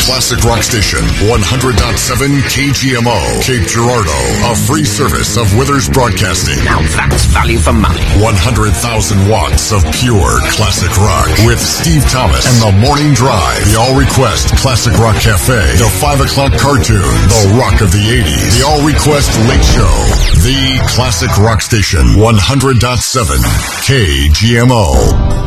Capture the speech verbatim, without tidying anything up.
Classic Rock Station, one hundred point seven K G M O, Cape Girardeau. A free service of Withers Broadcasting. Now that's value for money. one hundred thousand watts of pure classic rock with Steve Thomas and The Morning Drive. The All Request Classic Rock Cafe. The five o'clock cartoons. The rock of the eighties. The All Request Late Show. The Classic Rock Station, one hundred point seven K G M O.